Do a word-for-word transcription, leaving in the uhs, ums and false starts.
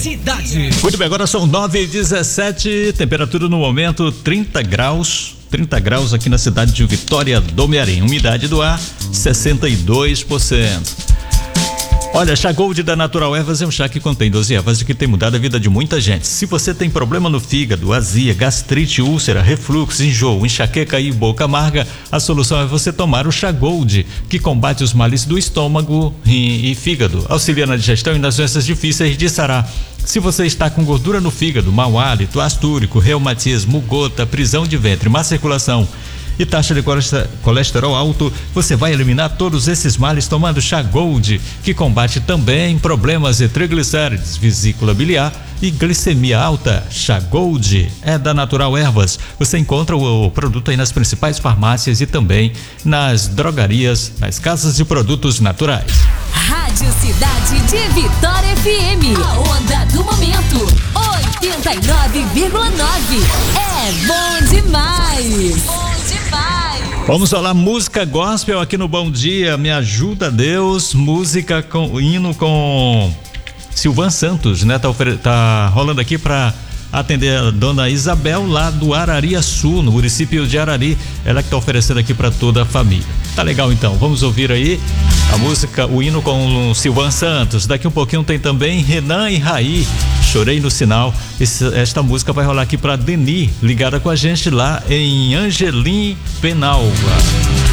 Cidade. Muito bem, agora são nove e dezessete, temperatura no momento trinta graus. trinta graus aqui na cidade de Vitória do Mearim. Umidade do ar sessenta e dois por cento. Olha, chá Gold da Natural Ervas é um chá que contém doze ervas e que tem mudado a vida de muita gente. Se você tem problema no fígado, azia, gastrite, úlcera, refluxo, enjoo, enxaqueca e boca amarga, a solução é você tomar o chá Gold, que combate os males do estômago e, e fígado, auxilia na digestão e nas doenças difíceis de sarar. Se você está com gordura no fígado, mau hálito, ácido úrico, reumatismo, gota, prisão de ventre, má circulação e taxa de colesterol alto, você vai eliminar todos esses males tomando chá Gold, que combate também problemas de triglicérides, vesícula biliar e glicemia alta. Chá Gold é da Natural Ervas. Você encontra o, o produto aí nas principais farmácias e também nas drogarias, nas casas de produtos naturais. Rádio Cidade de Vitória F M. A onda do momento. oitenta e nove vírgula nove. É bom demais. Bom demais. Vamos falar música gospel aqui no Bom Dia. Me ajuda Deus. Música com hino com Silvan Santos, né? Tá, tá rolando aqui pra atender a dona Isabel lá do Arariaçu, no município de Arari. Ela que tá oferecendo aqui para toda a família. Tá legal então, vamos ouvir aí a música, o hino com o Silvan Santos. Daqui um pouquinho tem também Renan e Raí, Chorei no Sinal. Esse, esta música vai rolar aqui para Deni, ligada com a gente lá em Angelim Penalva.